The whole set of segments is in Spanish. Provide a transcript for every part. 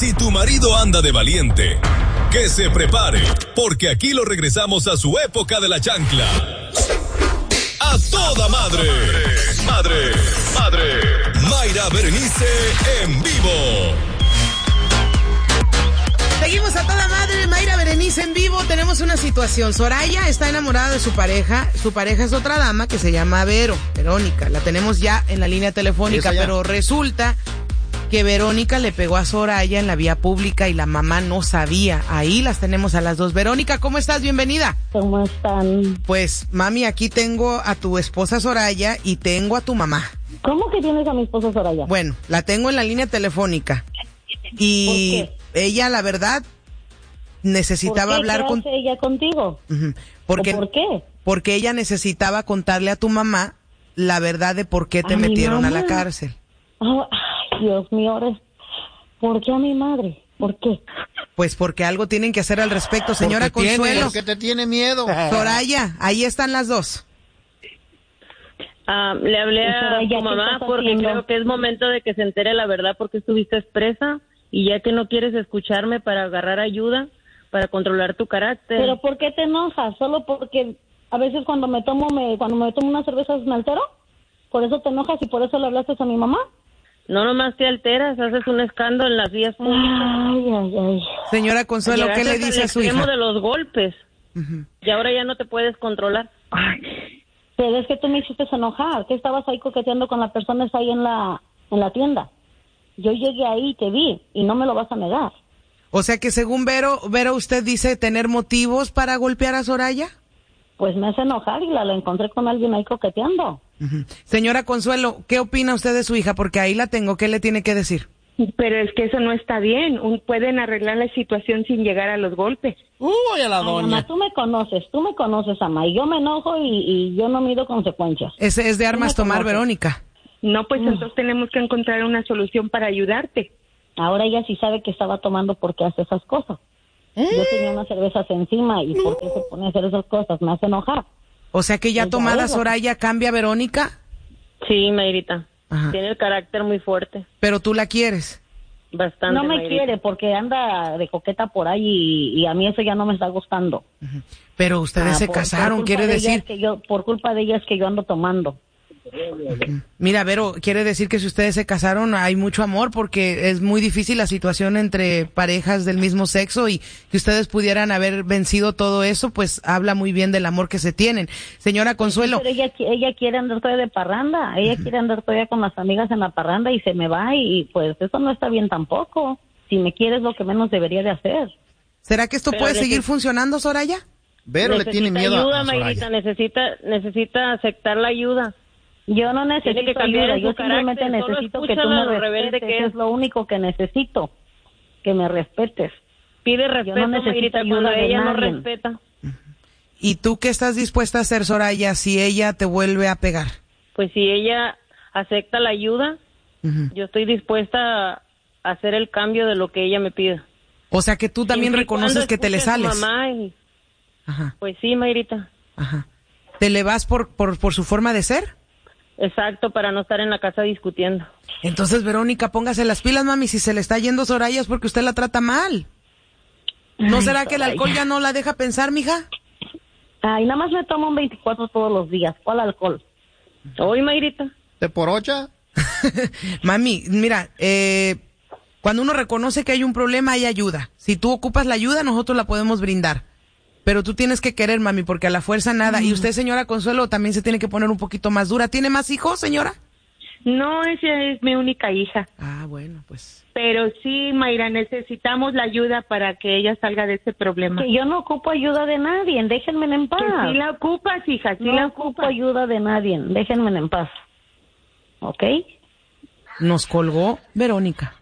Si tu marido anda de valiente, que se prepare, porque aquí lo regresamos a su época de la chancla. ¡A toda madre! Mayra Berenice en vivo. Seguimos a toda madre, Mayra Berenice en vivo. Tenemos una situación. Soraya está enamorada de su pareja. Su pareja es otra dama que se llama Verónica. La tenemos ya en la línea telefónica, pero resulta que Verónica le pegó a Soraya en la vía pública y la mamá no sabía. Ahí las tenemos a las dos. Verónica, ¿cómo estás? Bienvenida. ¿Cómo están? Pues, mami, aquí tengo a tu esposa Soraya y tengo a tu mamá. ¿Cómo que tienes a mi esposa Soraya? Bueno, la tengo en la línea telefónica. Y ella, la verdad, necesitaba hablar con... ¿Qué hace ella contigo? ¿Por qué? Porque ella necesitaba contarle a tu mamá la verdad de por qué te metieron a la cárcel. Oh, ay, Dios mío, ¿por qué a mi madre? ¿Por qué? Pues porque algo tienen que hacer al respecto, señora Consuelo. ¿Por qué te tiene miedo? Soraya, ahí están las dos. Le hablé a tu mamá porque creo que es momento de que se entere la verdad porque estuviste presa y ya que no quieres escucharme para agarrar ayuda, para controlar tu carácter. ¿Pero por qué te enojas? ¿Solo porque a veces cuando me tomo unas cervezas me altero? ¿Por eso te enojas y por eso le hablaste a mi mamá? No, nomás te alteras, haces un escándalo en las vías públicas. Ay. Señora Consuelo, ¿qué le dice a su hija? De los golpes. Y ahora ya no te puedes controlar. Ay. Pero es que tú me hiciste enojar, que estabas ahí coqueteando con la persona esa ahí en la tienda. Yo llegué ahí y te vi, y no me lo vas a negar. O sea que según Vero, usted dice tener motivos para golpear a Soraya. Pues me hace enojar y la encontré con alguien ahí coqueteando. Señora Consuelo, ¿qué opina usted de su hija? Porque ahí la tengo, ¿qué le tiene que decir? Pero es que eso no está bien. Pueden arreglar la situación sin llegar a los golpes. A la doña. Mamá, tú me conoces, ama, y yo me enojo y yo no mido consecuencias. Ese es de armas tomar, Verónica. No, pues entonces tenemos que encontrar una solución para ayudarte. Ahora ella sí sabe que estaba tomando porque hace esas cosas. Yo tenía unas cervezas encima y ¿por qué se pone a hacer esas cosas? Me hace enojar. O sea que ya tomada Soraya cambia a Verónica. Sí, Mayrita. Ajá. Tiene el carácter muy fuerte. Pero tú la quieres. Bastante. No me Mayrita. quiere porque anda de coqueta por ahí y a mí eso ya no me está gustando. Pero ustedes se casaron, quiere decir. Por culpa de ella es que yo ando tomando. Mira, Vero, quiere decir que si ustedes se casaron hay mucho amor porque es muy difícil la situación entre parejas del mismo sexo y que ustedes pudieran haber vencido todo eso, pues habla muy bien del amor que se tienen. Señora Consuelo. Pero ella quiere andar todavía de parranda, ella quiere andar todavía con las amigas en la parranda y se me va y pues eso no está bien tampoco. Si me quieres lo que menos debería de hacer. ¿Será que esto puede seguir funcionando, Soraya? Vero le tiene miedo ayuda, a Soraya. Mayrita, necesita aceptar la ayuda. Yo no necesito ayuda, yo simplemente carácter. necesito que tú me respetes, que es lo único que necesito, que me respetes. Pide respeto, yo no necesito ayuda cuando ella no respeta. ¿Y tú qué estás dispuesta a hacer, Soraya, si ella te vuelve a pegar? Pues si ella acepta la ayuda, yo estoy dispuesta a hacer el cambio de lo que ella me pida. O sea que tú también reconoces que te le sales. Mamá Pues sí, Mayrita. Ajá. ¿Te le vas por su forma de ser? Exacto, para no estar en la casa discutiendo. Entonces, Verónica, póngase las pilas, mami. Si se le está yendo Soraya es porque usted la trata mal. ¿No será que el alcohol ya no la deja pensar, mija? Ay, nada más me tomo un 24 todos los días. ¿Cuál alcohol? Hoy, Mayrita. ¿De por ocha? Mami, mira, cuando uno reconoce que hay un problema, hay ayuda. Si tú ocupas la ayuda, nosotros la podemos brindar. Pero tú tienes que querer, mami, porque a la fuerza nada. Y usted, señora Consuelo, también se tiene que poner un poquito más dura. ¿Tiene más hijos, señora? No, esa es mi única hija. Ah, bueno, pues. Pero sí, Mayra, necesitamos la ayuda para que ella salga de ese problema. Que yo no ocupo ayuda de nadie, déjenme en paz. Que sí la ocupas, hija, sí no la ocupo ayuda de nadie, déjenme en paz. ¿Ok? Nos colgó Verónica.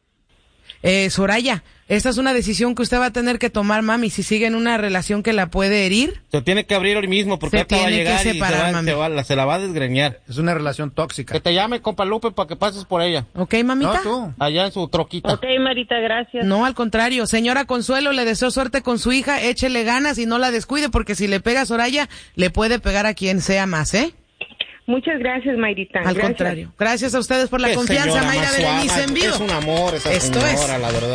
Soraya, esta es una decisión que usted va a tener que tomar, mami, si sigue en una relación que la puede herir. Se tiene que abrir hoy mismo porque ahorita va a llegar que separar, y se la va a desgreñar. Es una relación tóxica. Que te llame, compa Lupe, para que pases por ella. ¿Ok, mamita? No, tú. Allá en su troquita. Ok, Marita, gracias. No, al contrario. Señora Consuelo, le deseo suerte con su hija, échele ganas y no la descuide porque si le pega a Soraya, le puede pegar a quien sea más, ¿eh? Muchas gracias, Mayrita. Al contrario. Gracias a ustedes por la confianza, Mayra Berenice en vivo. Es un amor esa señora, la verdad.